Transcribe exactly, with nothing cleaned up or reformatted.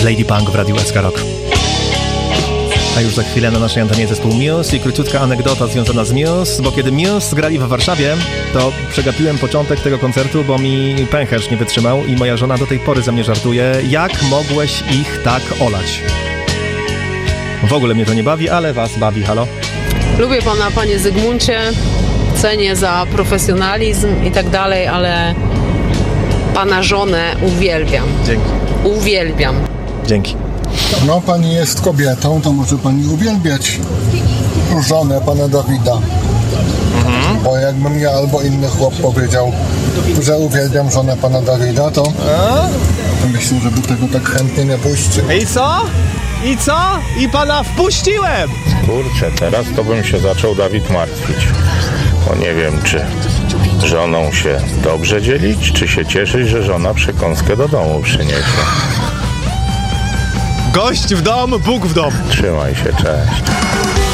Lady Punk w Radiu S K Rock. A już za chwilę na naszej antenie zespół Muse i króciutka anegdota związana z Muse, bo kiedy Muse grali w Warszawie, to przegapiłem początek tego koncertu, bo mi pęcherz nie wytrzymał i moja żona do tej pory ze mnie żartuje, jak mogłeś ich tak olać. W ogóle mnie to nie bawi, ale was bawi, halo? Lubię pana, panie Zygmuncie, cenię za profesjonalizm i tak dalej, ale pana żonę uwielbiam. Dzięki. Uwielbiam. Dzięki. No, pani jest kobietą, to może pani uwielbiać żonę pana Dawida. Mhm. Bo jakbym ja albo inny chłop powiedział, że uwielbiam żonę pana Dawida, to A? myślę, żeby tego tak chętnie nie puścił. I co? I co? I pana wpuściłem! Kurczę, teraz to bym się zaczął, Dawid, martwić. Bo nie wiem, czy żoną się dobrze dzielić, czy się cieszyć, że żona przekąskę do domu przyniesie. Gość w dom, Bóg w dom. Trzymaj się, cześć.